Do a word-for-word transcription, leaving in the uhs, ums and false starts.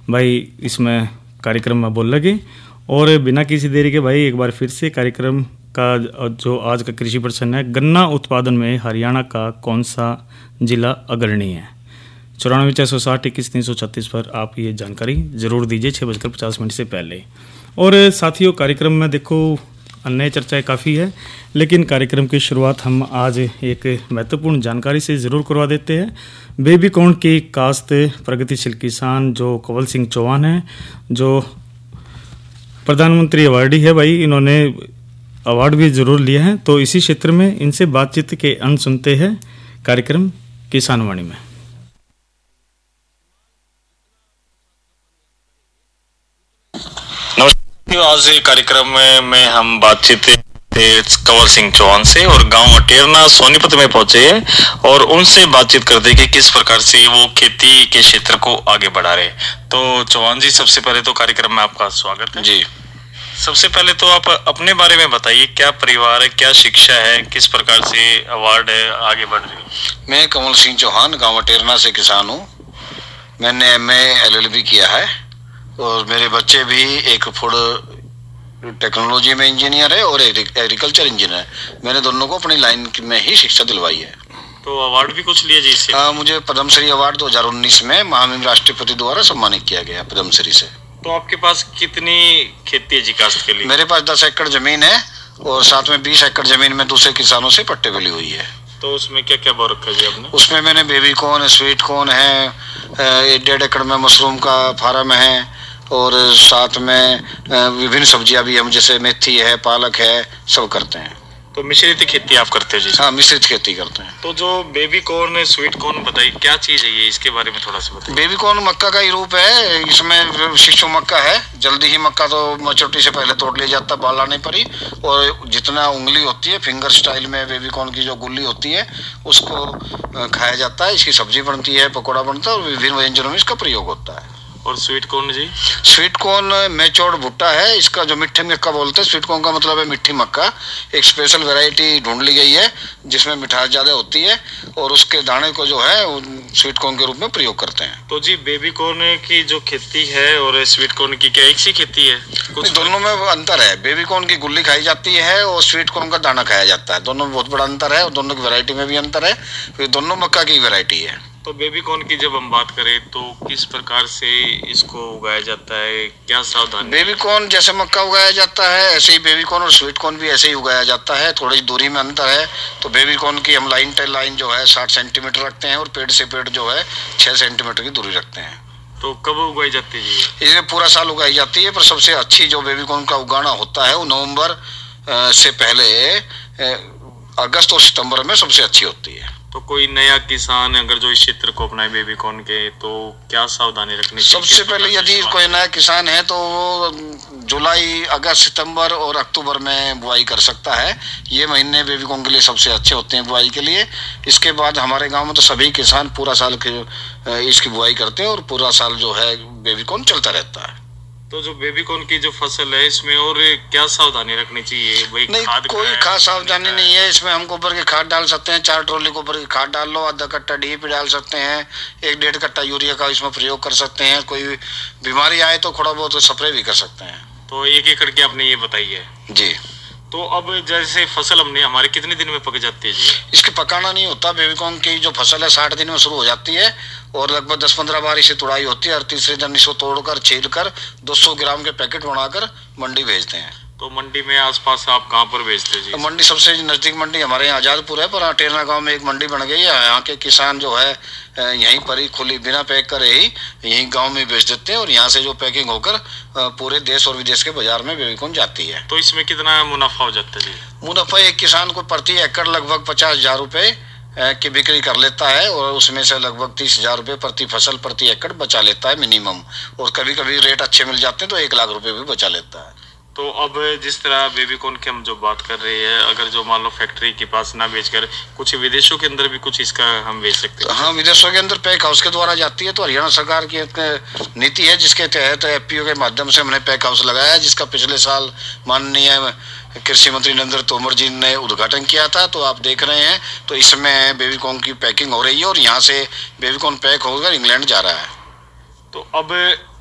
भाई इसमें कार्यक्रम में बोल लगे। और बिना किसी देरी के भाई एक बार फिर से कार्यक्रम का जो आज का कृषि प्रश्न है, गन्ना उत्पादन में हरियाणा का कौन सा जिला अग्रणी है? चौरानवे चार सौ साठ इक्कीस तीन सौ छत्तीस पर आप ये जानकारी जरूर दीजिए छः बजकर पचास मिनट से पहले। और साथियों, कार्यक्रम में देखो अन्य चर्चाएं काफ़ी है, लेकिन कार्यक्रम की शुरुआत हम आज एक महत्वपूर्ण जानकारी से ज़रूर करवा देते हैं। बेबी कॉर्न की काश्त प्रगतिशील किसान जो कंवल सिंह चौहान हैं, जो प्रधानमंत्री अवार्डी है भाई, इन्होंने अवार्ड भी जरूर लिए हैं। तो इसी क्षेत्र में इनसे बातचीत के अंत सुनते हैं कार्यक्रम किसान वाणी में। आज कार्यक्रम में, में हम बातचीत कंवल सिंह चौहान से और गांव अटेरना सोनीपत में पहुंचे हैं और उनसे बातचीत करते हैं कि किस प्रकार से वो खेती के क्षेत्र को आगे बढ़ा रहे। तो चौहान जी, सबसे पहले तो कार्यक्रम में आपका स्वागत है जी। सबसे पहले तो आप अपने बारे में बताइए, क्या परिवार है, क्या शिक्षा है, किस प्रकार से अवार्ड है, आगे बढ़ रही है? मैं कंवल सिंह चौहान गाँव अटेरना से किसान हूँ। मैंने M A L L B किया है और मेरे बच्चे भी एक फूड टेक्नोलॉजी में इंजीनियर है और एग्रीकल्चर इंजीनियर है। मैंने दोनों को अपनी लाइन में ही शिक्षा दिलवाई है। तो अवार्ड भी कुछ लिया जी इससे? हाँ, मुझे पद्मश्री अवार्ड दो हज़ार उन्नीस में महामहिम राष्ट्रपति द्वारा सम्मानित किया गया पद्मश्री से। तो आपके पास कितनी खेती है जी काश्त के लिए? मेरे पास दस एकड़ जमीन है और साथ में बीस एकड़ जमीन में दूसरे किसानों से पट्टे मिली हुई है। तो उसमें क्या क्या बो रखा है जी आपने? उसमें मैंने बेबी कॉर्न, स्वीट कॉर्न है, डेढ़ एकड़ में मशरूम का फार्म है और साथ में विभिन्न सब्जियां भी हम, जैसे मेथी है, पालक है, सब करते हैं। तो मिश्रित खेती आप करते हैं जी? हाँ, मिश्रित खेती करते हैं। तो जो बेबी कॉर्न, स्वीट कॉर्न बताइए, क्या चीज है ये, इसके बारे में थोड़ा सा बताइए। बेबी कॉर्न मक्का का ही रूप है। इसमें शिशु मक्का है। जल्दी ही मक्का तो मचोटी से पहले तोड़ लिया जाता, बाल आने पर ही, और जितना उंगली होती है फिंगर स्टाइल में बेबी कॉर्न की जो गुल्ली होती है उसको खाया जाता है। इसकी सब्जी बनती है, पकौड़ा बनता है और विभिन्न व्यंजनों में इसका प्रयोग होता है। और स्वीट कॉर्न जी? स्वीट कॉर्न मैच्योर्ड भुट्टा है। इसका जो मिठे मक्का बोलते हैं, स्वीट कॉर्न का मतलब है मिठी मक्का। एक स्पेशल वैरायटी ढूंढ ली गई है जिसमें मिठास ज्यादा होती है और उसके दाने को जो है स्वीट कॉर्न के रूप में प्रयोग करते हैं। तो जी बेबी कॉर्न की जो खेती है और स्वीट कॉर्न की क्या एक सी खेती है? कुछ दोनों में अंतर है। बेबी कॉर्न की गुल्ली खाई जाती है और स्वीट कॉर्न का दाना खाया जाता है। दोनों में बहुत बड़ा अंतर है और दोनों की वैरायटी में भी अंतर है। फिर दोनों मक्का की वैरायटी है। तो बेबी कॉर्न की जब हम बात करें तो किस प्रकार से इसको उगाया जाता है, क्या सावधानी? बेबी कॉर्न जैसे मक्का उगाया जाता है ऐसे ही बेबी कॉर्न और स्वीट कॉर्न भी ऐसे ही उगाया जाता है। थोड़ी दूरी में अंतर है। तो बेबी कॉर्न की हम लाइन टे लाइन जो है साठ सेंटीमीटर रखते हैं और पेड़ से पेड़ जो है छह सेंटीमीटर की दूरी रखते हैं। तो कब उगाई जाती है? ये पूरा साल उगाई जाती है, पर सबसे अच्छी जो बेबी कॉर्न का उगाना होता है वो नवम्बर से पहले अगस्त और सितम्बर में सबसे अच्छी होती है। तो कोई नया किसान अगर जो इस क्षेत्र को अपनाए बेबी कॉर्न के, तो क्या सावधानी रखनी चाहिए? सबसे पहले यदि कोई नया किसान है तो जुलाई, अगस्त, सितंबर और अक्टूबर में बुआई कर सकता है। ये महीने बेबी कॉर्न के लिए सबसे अच्छे होते हैं बुआई के लिए। इसके बाद हमारे गांव में तो सभी किसान पूरा साल के इसकी बुआई करते हैं और पूरा साल जो है बेबी कॉर्न चलता रहता है। तो जो बेबी कॉर्न की जो फसल है इसमें और क्या सावधानी रखनी चाहिए? वही नहीं, खाद कोई खास सावधानी नहीं है। इसमें हम गोबर की खाद डाल सकते हैं। चार ट्रॉली गोबर की खाद डाल लो, आधा कट्टा डी ए पी डाल सकते हैं, एक डेढ़ कट्टा यूरिया का इसमें प्रयोग कर सकते हैं। कोई बीमारी आए तो थोड़ा बहुत स्प्रे भी कर सकते हैं। तो एक एकड़ के आपने ये बताइए जी। तो अब जैसे फसल हमने हमारे कितने दिन में पक जाती है जी? इसके पकाना नहीं होता। बेबी कॉर्न की जो फसल है साठ दिन में शुरू हो जाती है और लगभग दस पंद्रह बार इसे तुड़ाई होती है और तीसरे दिन इसको तोड़कर छील कर दो सौ ग्राम के पैकेट बनाकर मंडी भेजते हैं। तो मंडी में आसपास आप कहाँ पर बेचते हैं जी? तो मंडी सबसे नजदीक मंडी हमारे यहाँ आजादपुर है, पर अटेरना गांव में एक मंडी बन गई है। यहाँ के किसान जो है यहीं पर ही खुली बिना पैक करे ही यहीं गांव में बेच देते हैं और यहाँ से जो पैकिंग होकर पूरे देश और विदेश के बाजार में बेबी कॉर्न जाती है। तो इसमें कितना मुनाफा हो जाता है जी? मुनाफा एक किसान को प्रति एकड़ लगभग पचास हजार रुपए की बिक्री कर लेता है और उसमें से लगभग तीस हजार रुपये प्रति फसल प्रति एकड़ बचा लेता है मिनिमम। और कभी कभी रेट अच्छे मिल जाते हैं तो एक लाख रुपए भी बचा लेता है। तो अब जिस तरह बेबी कॉर्न की हम जो बात कर रहे हैं, अगर जो मान लो फैक्ट्री के पास ना बेचकर कुछ विदेशों के अंदर भी कुछ इसका हम बेच सकते हैं? हाँ, विदेशों के अंदर पैक हाउस के द्वारा जाती है। तो हरियाणा सरकार की एक नीति है जिसके तहत एफ पी ओ के माध्यम से हमने पैक हाउस लगाया, जिसका पिछले साल माननीय कृषि मंत्री नरेंद्र तोमर जी ने उद्घाटन किया था। तो आप देख रहे हैं तो इसमें बेबी कॉर्न की पैकिंग हो रही है और यहाँ से बेबी कॉर्न पैक होकर इंग्लैंड जा रहा है। तो अब